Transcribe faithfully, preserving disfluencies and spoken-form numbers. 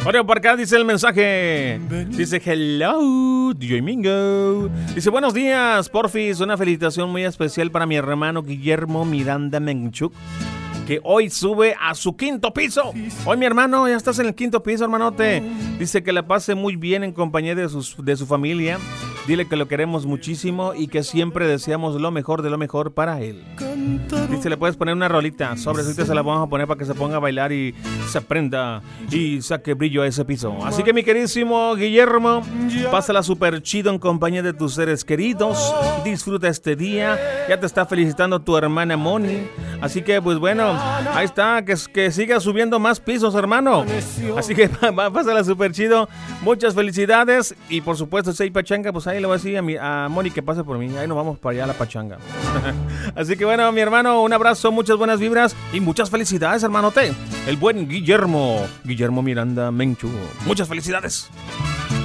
Bueno, por acá dice el mensaje. Dice, hello, D J Mingo. Dice, buenos días, porfis. Una felicitación muy especial para mi hermano Guillermo Miranda Menchuk, que hoy sube a su quinto piso. Hoy, mi hermano, ya estás en el quinto piso, hermanote. Dice que la pase muy bien en compañía de, sus, de su familia. Dile que lo queremos muchísimo y que siempre deseamos lo mejor de lo mejor para él. Dice, le puedes poner una rolita. Sobre ahorita se la vamos a poner para que se ponga a bailar y se prenda y saque brillo a ese piso. Así que, mi queridísimo Guillermo, pásala súper chido en compañía de tus seres queridos. Disfruta este día. Ya te está felicitando tu hermana Moni. Así que, pues bueno, ahí está. Que, que siga subiendo más pisos, hermano. Así que pásala súper chido. Muchas felicidades. Y por supuesto, si hay pachanga, pues ahí le voy a decir a, mi, a Moni que pase por mí. Ahí nos vamos para allá a la pachanga. Así que bueno, mi hermano, un abrazo, muchas buenas vibras y muchas felicidades, hermanote. El buen Guillermo, Guillermo Miranda Menchu. Muchas felicidades.